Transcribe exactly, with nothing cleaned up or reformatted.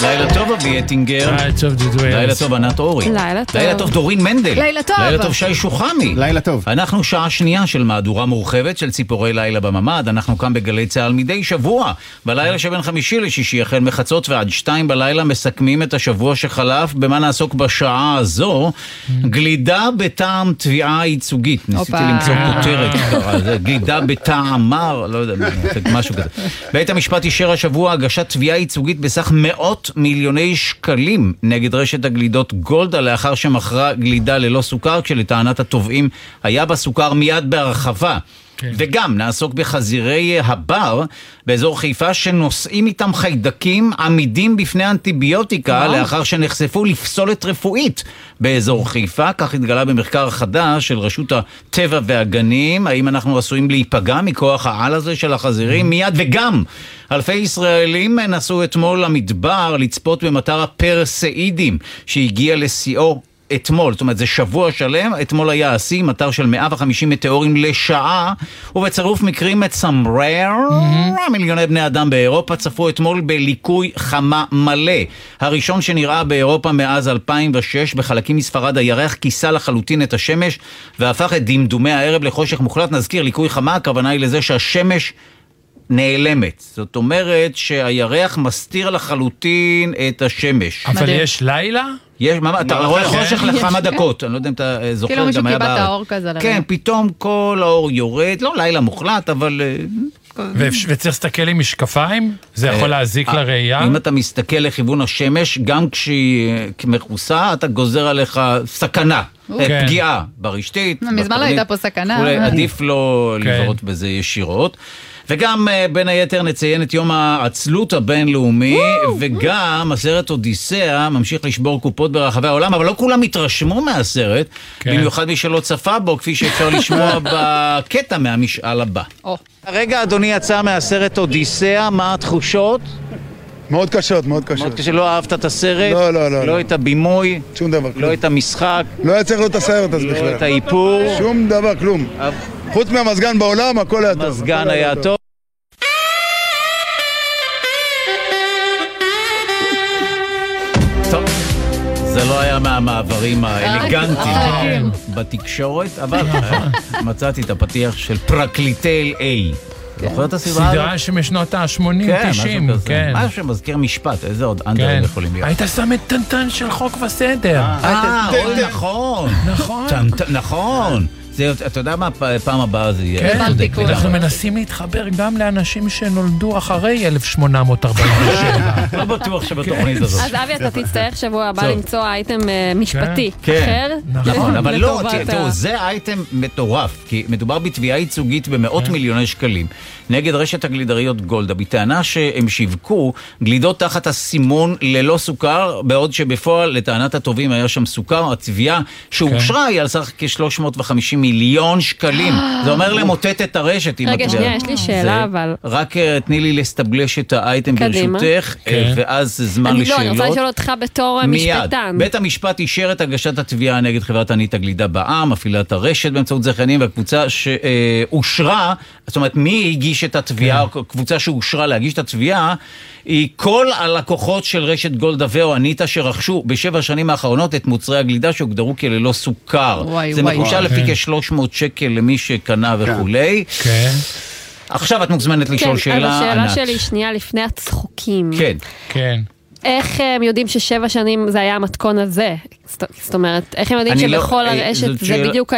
לילה טוב אבי אטינגר. לילה טוב דודו ארז. לילה טוב ענת אורי. לילה טוב. לילה טוב דורין מנדל. לילה טוב. לילה טוב שי שוחמי. לילה טוב. אנחנו שעה שנייה של מהדורה מורחבת של ציפורי לילה בממד. אנחנו כאן בגלי צהל מדי שבוע. בלילה שבין חמישי לשישי החל מחצות ועד שתיים בלילה מסכמים את השבוע שחלף. במה נעסוק בשעה הזו? גלידה בטעם תביעה ייצוגית. ניסיתי למצוא כותרת. גלידה בטעם מר, לא יודע, משהו כזה. בית המשפט אישר השבוע הגשת תביעה ייצוגית בסך מאות מיליוני שקלים נגד רשת הגלידות גולדה, לאחר שמכרה גלידה ללא סוכר, כשלטענת התובעים היה בסוכר מיד בהרחבה. כן. וגם נעסוק בחזירי הבר באזור חיפה שנושאים איתם חיידקים עמידים בפני אנטיביוטיקה, לאחר שנחשפו לפסולת רפואית באזור חיפה. כך התגלה במחקר חדש של רשות הטבע והגנים. האם אנחנו עשויים להיפגע מכוח העל הזה של החזירים? מיד. וגם אלפי ישראלים נסעו אתמול למדבר לצפות במטר הפרסאידים שהגיע לשיאו אתמול, זאת אומרת זה שבוע שלם. אתמול היה השיא, מטר של מאה וחמישים מטאורים לשעה, ובצירוף מקרים מצמרר, mm-hmm. מיליוני בני אדם באירופה צפו אתמול בליקוי חמה מלא, הראשון שנראה באירופה מאז אלפיים ושש. בחלקים מספרד הירח כיסה לחלוטין את השמש והפך את דמדומי הערב לחושך מוחלט. נזכיר, ליקוי חמה, הכוונה היא לזה שהשמש נעלמת, זאת אומרת שהירח מסתיר לחלוטין את השמש. אבל יש לילה? יש, אתה רואה חושך לכמה דקות, אני לא יודע אם אתה זוכר, כאילו מישהו קיבל את האור כזה. כן, פתאום כל האור יורד, לא לילה מוחלט, אבל וצריך להסתכל עם משקפיים? זה יכול להזיק לראייה? אם אתה מסתכל לכיוון השמש, גם כשהיא מכוסה, אתה גוזר עליך סכנה, פגיעה ברשתית. מזמן לא הייתה פה סכנה. עדיף לא לברות בזה ישירות. וגם בין היתר נציין את יום העצלות הבינלאומי, וגם הסרט אודיסאה ממשיך לשבור קופות ברחבי העולם, אבל לא כולם התרשמו מהסרט, במיוחד מי שלא צפה בו, כפי שאפשר לשמוע בקטע מהמשאל הבא. הרגע אדוני יצא מהסרט אודיסאה, מה התחושות? מאוד קשות, מאוד קשות. מאוד קשה, לא אהבת את הסרט? לא, לא, לא. לא את הבימוי? שום דבר, כלום. לא את המשחק? לא היה צריך לו את הסרט אז בכלל. לא את האיפור? שום דבר, כלום. חוץ מהמזגן בעולם, הכל היה טוב. המזגן היה טוב. זה לא היה מהמעברים האלגנטיים בתקשורת, אבל מצאתי את הפתיח של פרקליטי A. זוכר את הסדרה? סדרה שמשנות ה-שמונים תשעים. משהו שמזכיר משפט, איזה עוד אנדרים יכולים להיות. היית שם את טנטן של חוק וסדר. אה, נכון. נכון. נכון. אתה יודע מה, פעם הבאה זה יהיה. כן, אנחנו מנסים להתחבר גם לאנשים שנולדו אחרי אלף שמונה מאות ארבעים ושבע. לא בטוח שבתוכנית הזאת. אז אבי, אתה תצטרך שבוע הבא למצוא אייטם משפטי אחר. נכון, אבל לא, תראו, זה אייטם מטורף, כי מדובר בתביעה ייצוגית במאות מיליוני שקלים נגד רשת הגלידריות גולדה, בטענה שהם שיווקו גלידות תחת הסימון ללא סוכר, בעוד שבפועל לטענת הטובים היה שם סוכר. התביעה שאושרה היא על סך כ-שלוש מאות וחמישים מיליון שקלים. זה אומר למוטט את הרשת. רגע, שנייה, יש לי שאלה, אבל רק תני לי לסטבלש את האייטם ברשותך, ואז זמן לשאלות. אני רוצה לשאול אותך בתור משפטן. בית המשפט אישר את הגשת התביעה נגד חברת ענית הגלידה בע"מ, מפעילת הרשת באמצעות זכיינים, והקבוצה שאושרה, זאת אומרת מי הגיש את התביעה, קבוצה שאושרה להגיש את התביעה, היא כל הלקוחות של רשת גולדה ואו עניתה שרכשו בשבע השנים האחרונות את מוצרי הגלידה שהוגדרו כללא סוכר. זה מקושר לפי כ-שלוש מאות שקל למי שקנה וכולי. כן. עכשיו את מוזמנת לשאול שאלה, ענת. כן, אבל השאלה שלי שנייה לפני הצחוקים. כן. כן. איך הם יודעים ששבע שנים זה היה המתכון הזה? זאת אומרת, איך הם יודעים שבכל הרשת זה בדיוק היה?